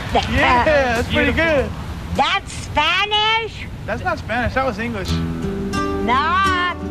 Yeah, that's pretty good. That's Spanish? That's not Spanish. That was English. Not.